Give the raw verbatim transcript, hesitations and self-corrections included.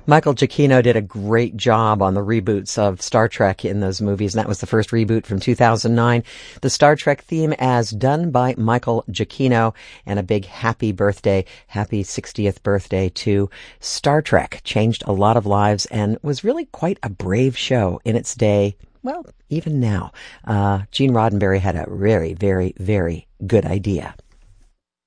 Michael Giacchino did a great job on the reboots of Star Trek in those movies, and that was the first reboot from two thousand nine. The Star Trek theme as done by Michael Giacchino, and a big happy birthday, happy sixtieth birthday to Star Trek. Changed a lot of lives and was really quite a brave show in its day. Well, even now. Uh, Gene Roddenberry had a very, very, very good idea.